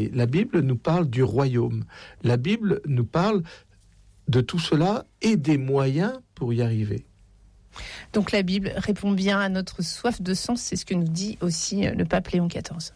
Mais la Bible nous parle du royaume. La Bible nous parle de tout cela et des moyens pour y arriver. Donc la Bible répond bien à notre soif de sens, c'est ce que nous dit aussi le pape Léon XIV.